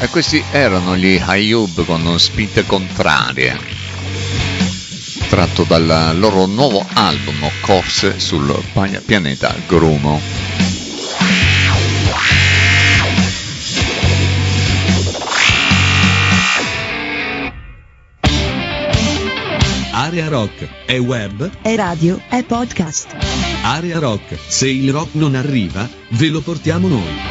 E questi erano gli Ayub con Spinte Contrarie, tratto dal loro nuovo album Corse sul pianeta Grumo. Area Rock è web, è radio, è podcast. Area Rock, se il rock non arriva, ve lo portiamo noi.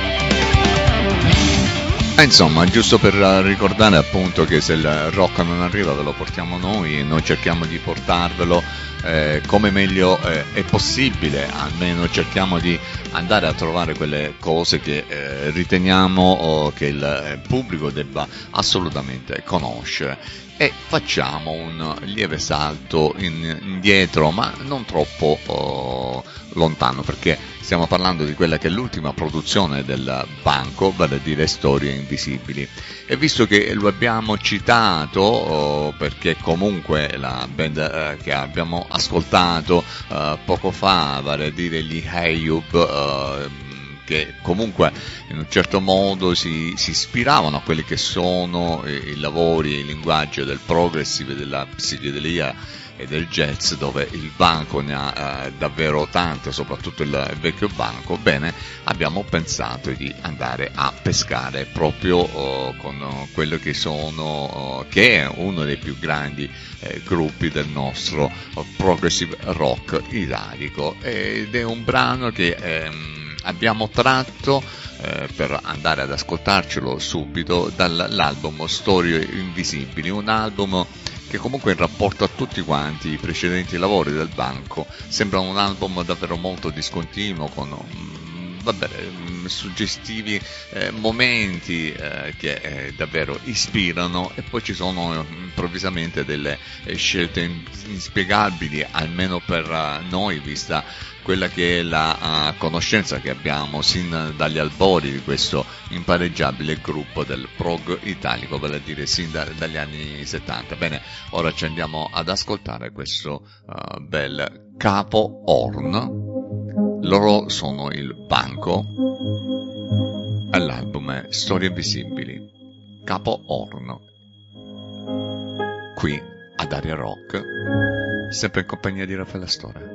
Insomma, giusto per ricordare appunto che se il rock non arriva ve lo portiamo noi cerchiamo di portarvelo come meglio è possibile, almeno cerchiamo di andare a trovare quelle cose che riteniamo che il pubblico debba assolutamente conoscere. E facciamo un lieve salto indietro, ma non troppo lontano, perché stiamo parlando di quella che è l'ultima produzione del Banco, vale a dire Storie Invisibili. E visto che lo abbiamo citato, perché comunque la band che abbiamo ascoltato poco fa, vale a dire gli Ayub, che comunque in un certo modo si ispiravano a quelli che sono i lavori e il linguaggio del progressive, della psichedelia e del jazz, dove il banco ne ha davvero tante, soprattutto il vecchio banco. Bene, abbiamo pensato di andare a pescare proprio con quello che sono che è uno dei più grandi gruppi del nostro progressive rock italico, ed è un brano che abbiamo tratto per andare ad ascoltarcelo subito dall'album Storie Invisibili, un album che comunque in rapporto a tutti quanti i precedenti lavori del Banco sembra un album davvero molto discontinuo, con suggestivi momenti che davvero ispirano, e poi ci sono improvvisamente delle scelte inspiegabili, almeno per noi, vista quella che è la conoscenza che abbiamo sin dagli albori di questo impareggiabile gruppo del prog italico, vale a dire sin dagli anni 70. Bene, ora ci andiamo ad ascoltare questo bel Capo Horn. Loro sono il Banco e l'album è Storie Invisibili. Capo Horn, qui ad Area Rock, sempre in compagnia di Raffaele Astore.